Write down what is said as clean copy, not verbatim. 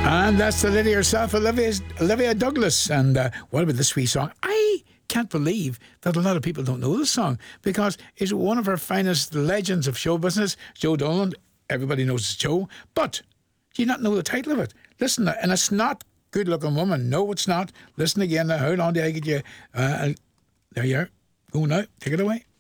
And that's the lady herself, Olivia Douglas. And what about this wee song? I can't believe that a lot of people don't know this song because it's one of our finest legends of show business, Joe Dolan. Everybody knows it's Joe. But do you not know the title of it? Listen, and it's not Good Looking Woman. No, it's not. Listen again now. How long do I get you? There you are. Go now. Take it away.